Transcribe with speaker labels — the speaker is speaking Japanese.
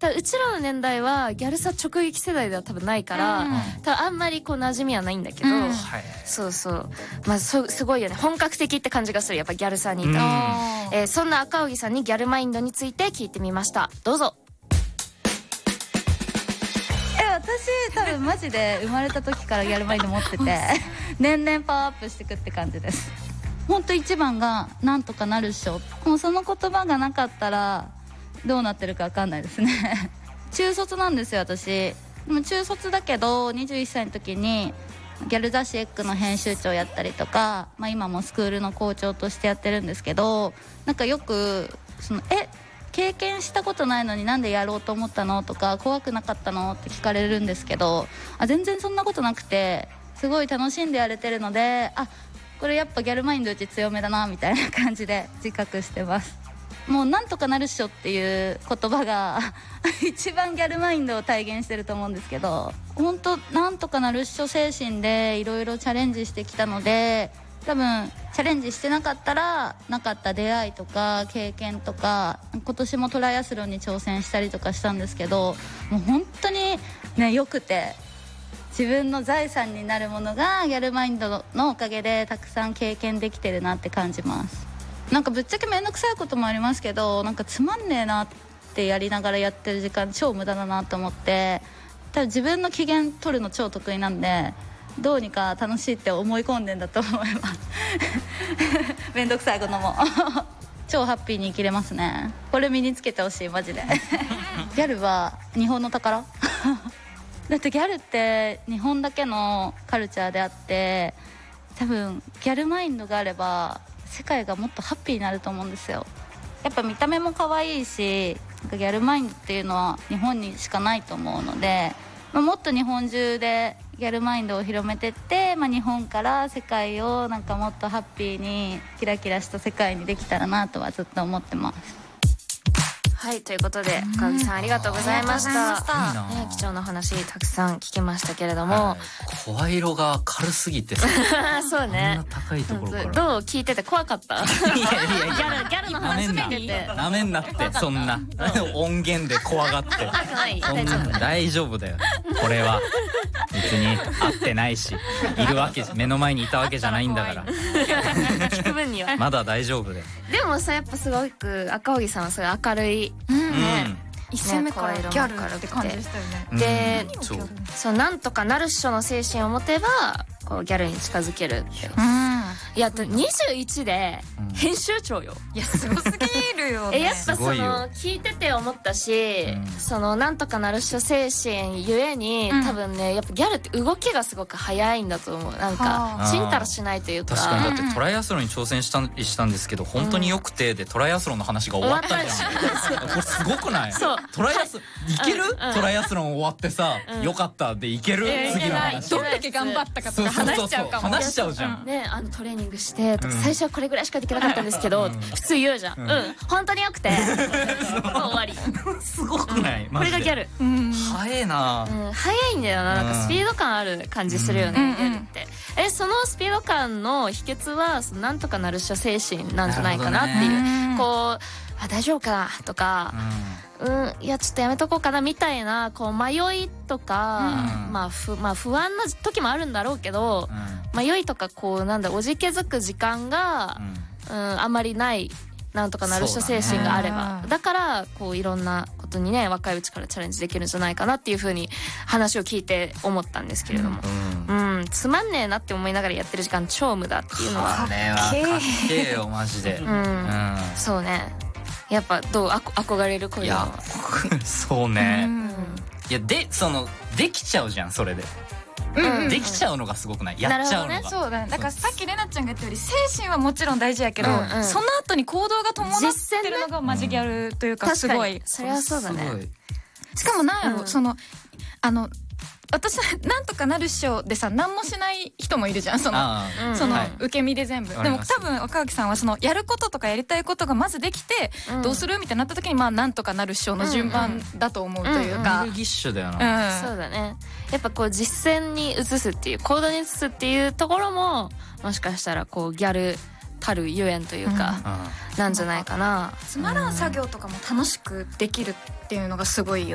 Speaker 1: うちらの年代はギャルサ直撃世代では多分ないから、多分あんまりこう馴染みはないんだけど、そうそう、まあすごいよね、本格的って感じがする、やっぱギャルサにいたら。そんな赤荻さんにギャルマインドについて聞いてみました。どうぞ。
Speaker 2: 私多分マジで生まれた時からギャルマインド持ってて年々パワーアップしていくって感じです。本当一番がなんとかなるっしょ。もうその言葉がなかったらどうなってるか分かんないですね中卒なんですよ私。でも中卒だけど21歳の時にギャル雑誌エッグの編集長やったりとか、まあ、今もスクールの校長としてやってるんですけど、なんかよく経験したことないのになんでやろうと思ったのとか怖くなかったのって聞かれるんですけど、全然そんなことなくてすごい楽しんでやれてるので、これやっぱギャルマインドうち強めだなみたいな感じで自覚してます。もうなんとかなるっしょっていう言葉が一番ギャルマインドを体現してると思うんですけど、本当なんとかなるっしょ精神でいろいろチャレンジしてきたので、多分チャレンジしてなかったらなかった出会いとか経験とか、今年もトライアスロンに挑戦したりとかしたんですけど、もう本当にね良くて、自分の財産になるものがギャルマインドのおかげでたくさん経験できてるなって感じます。なんかぶっちゃけ面倒くさいこともありますけど、なんかつまんねえなってやりながらやってる時間超無駄だなと思って、多分自分の機嫌取るの超得意なんで、どうにか楽しいって思い込んでんだと思いますめんどくさいことも超ハッピーに生きれますね。これ身につけてほしいマジでギャルは日本の宝だってギャルって日本だけのカルチャーであって、多分ギャルマインドがあれば世界がもっとハッピーになると思うんですよ。やっぱ見た目も可愛いし、なんかギャルマインドっていうのは日本にしかないと思うので、もっと日本中でギャルマインドを広めてって、日本から世界をなんかもっとハッピーにキラキラした世界にできたらなとはずっと思ってます。
Speaker 1: はい、ということで赤荻さんありがとうございました。貴重な話たくさん聞きましたけれども、
Speaker 3: 声色が軽すぎてさ
Speaker 1: そうね、
Speaker 3: こんな高いところから
Speaker 1: どう聞いてて怖かった？いやギャルの話聞いてて
Speaker 3: なめんなってそんな音源で怖がって大丈夫だよ。これは別に会ってないしいるわけ目の前にいたわけじゃないんだから
Speaker 1: 聞く分には
Speaker 3: まだ大丈夫だよ。
Speaker 1: でもさ、やっぱすごく赤荻さんはすごい明るい
Speaker 4: 一戦目からギャルって感じでしたよね。
Speaker 1: で、そうなんとかなるっしょの精神を持てばこうギャルに近づけるって。いや21で編集長よ。
Speaker 4: いやすごすぎるよね。
Speaker 1: やっぱその聞いてて思ったし、そのなんとかなるっしょ精神ゆえに、多分ねやっぱギャルって動きがすごく早いんだと思う。なんかちんたらしないというか。
Speaker 3: 確かにだってトライアスロンに挑戦したんですけど、本当によくてでトライアスロンの話が終わったじゃん。これすごくない？
Speaker 1: そう
Speaker 3: トライアスいける？トライアスロン終わってさ、よかったでいける？次の話
Speaker 4: どんだけ頑張ったかとか話しちゃうかも。
Speaker 3: 話しちゃうじゃん。
Speaker 1: ね、トレーニングしてとか最初はこれぐらいしかできなかったんですけど、普通言うじゃん。本当によくて終わり。
Speaker 3: すごくない？
Speaker 1: これがギャル。
Speaker 3: 早いな。
Speaker 1: 早いんだよな。なんかスピード感ある感じするよね、ギャルって。そのスピード感の秘訣はなんとかなるっしょ精神なんじゃないかなっていう。こう大丈夫かなとか、いやちょっとやめとこうかなみたいなこう迷いとか、不安な時もあるんだろうけど、迷いとかこうおじけづく時間が、あまりないなんとかなるっしょ精神があれば、だからこういろんなことにね若いうちからチャレンジできるんじゃないかなっていう風に話を聞いて思ったんですけれども、つまんねえなって思いながらやってる時間超無駄っていうのは
Speaker 3: かっけえよマジで。
Speaker 1: そうね。やっぱどう憧れる声は。
Speaker 3: そうね。いやできちゃうじゃんそれで。できちゃうのがすごくない？やっちゃうのが。
Speaker 4: そうだね。だからさっきレナちゃんが言ったように精神はもちろん大事やけど、その後に行動が伴ってるのがマジギャルというかすごい。
Speaker 1: それはそうだね。
Speaker 4: しかもなんやろ、私なんとかなるっしょでさ何もしない人もいるじゃん。その受け身で全部。でも多分赤垣さんはやることとかやりたいことがまずできて、どうするみたいになった時になんとかなるっしょの順番だと思うというか。
Speaker 3: エネルギッシュだよな。
Speaker 1: そうだね。やっぱこう実践に移すっていう行動に移すっていうところももしかしたらこうギャルたるゆえんというかなんじゃないかな。
Speaker 4: つまらん作業とかも楽しくできるっていうのがすごいよ